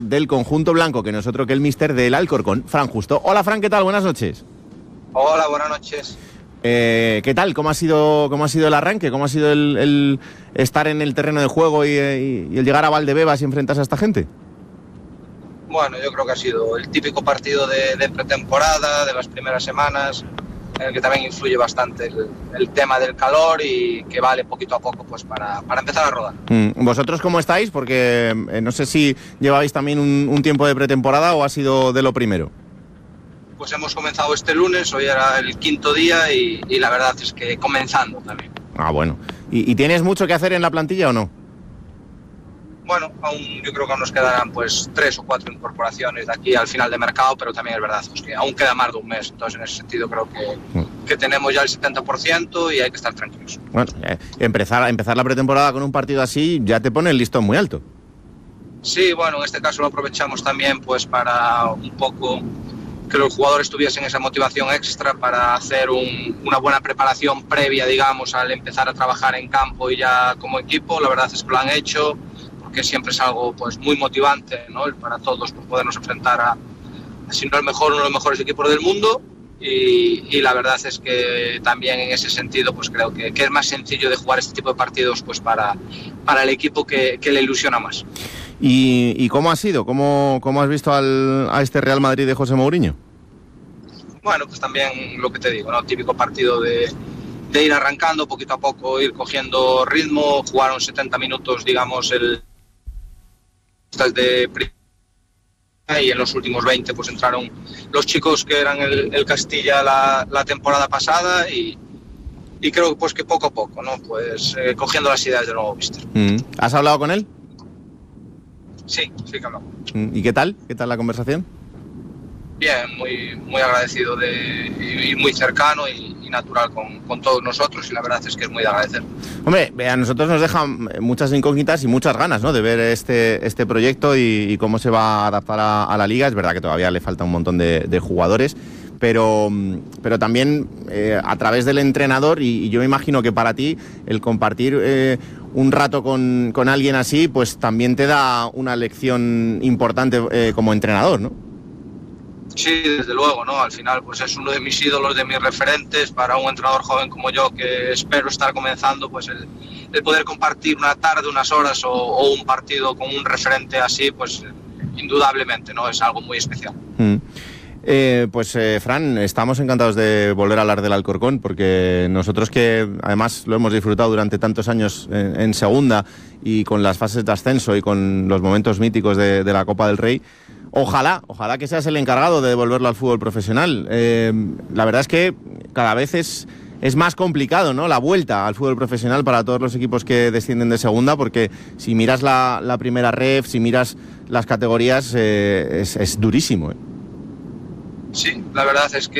del conjunto blanco, que no es otro que el míster del Alcorcón, Fran Justo. Hola Fran, ¿qué tal? Buenas noches. Hola, buenas noches. ¿Qué tal? ¿Cómo ha sido el arranque? ¿Cómo ha sido el estar en el terreno de juego y el llegar a Valdebebas y enfrentarse a esta gente? Bueno, yo creo que ha sido el típico partido de pretemporada, de las primeras semanas, en el que también influye bastante el tema del calor y que vale poquito a poco pues para empezar a rodar. ¿Vosotros cómo estáis? Porque no sé si lleváis también un tiempo de pretemporada o ha sido de lo primero. Pues hemos comenzado este lunes, hoy era el quinto día y la verdad es que comenzando también. Ah, bueno. ¿Y tienes mucho que hacer en la plantilla o no? Bueno, aún yo creo que nos quedarán pues 3 o 4 incorporaciones de aquí al final de mercado, pero también es verdad pues, que aún queda más de un mes, entonces en ese sentido creo que tenemos ya el 70% y hay que estar tranquilos. Bueno, empezar la pretemporada con un partido así ya te pone el listón muy alto. Sí, bueno, en este caso lo aprovechamos también pues para un poco que los jugadores tuviesen esa motivación extra para hacer una buena preparación previa, digamos, al empezar a trabajar en campo y ya como equipo. La verdad es que lo han hecho, porque siempre es algo pues muy motivante, ¿no? Para todos pues, podernos enfrentar a, si no el mejor, uno de los mejores equipos del mundo. Y la verdad es que también en ese sentido pues creo que es más sencillo de jugar este tipo de partidos pues para el equipo que le ilusiona más. ¿Y cómo ha sido? ¿Cómo has visto a este Real Madrid de José Mourinho? Bueno, pues también lo que te digo, ¿no? Típico partido de ir arrancando poquito a poco, ir cogiendo ritmo. Jugaron 70 minutos, digamos, y en los últimos 20 pues entraron los chicos que eran el Castilla la temporada pasada y creo pues que poco a poco, ¿no? Pues cogiendo las ideas del nuevo míster. ¿Has hablado con él? Sí que hablamos. ¿Y qué tal? ¿Qué tal la conversación? Bien, muy agradecido y muy cercano y natural con todos nosotros y la verdad es que es muy de agradecer. Hombre, a nosotros nos dejan muchas incógnitas y muchas ganas, ¿no?, de ver este proyecto y cómo se va a adaptar a la liga. Es verdad que todavía le falta un montón de jugadores, pero también a través del entrenador y yo me imagino que para ti el compartir un rato con alguien así pues también te da una lección importante como entrenador, ¿no? Sí, desde luego, ¿no? Al final pues es uno de mis ídolos, de mis referentes para un entrenador joven como yo que espero estar comenzando, pues el poder compartir una tarde, unas horas o un partido con un referente así, pues indudablemente, ¿no? Es algo muy especial. Fran, estamos encantados de volver a hablar del Alcorcón porque nosotros que además lo hemos disfrutado durante tantos años en segunda y con las fases de ascenso y con los momentos míticos de la Copa del Rey, ojalá que seas el encargado de devolverlo al fútbol profesional. La verdad es que cada vez es más complicado, ¿no?, la vuelta al fútbol profesional para todos los equipos que descienden de segunda, porque si miras la primera ref, si miras las categorías, es durísimo. Sí, la verdad es que